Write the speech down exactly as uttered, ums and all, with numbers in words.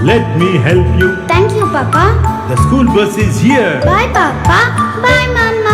Let me help you. Thank you, Papa. The school bus is here. Bye, Papa. Bye, Mama.